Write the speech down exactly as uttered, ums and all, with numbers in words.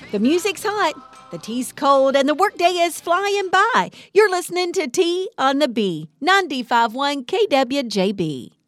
The music's hot, the tea's cold, and the workday is flying by. You're listening to Tea on the B, ninety-five point one K W J B.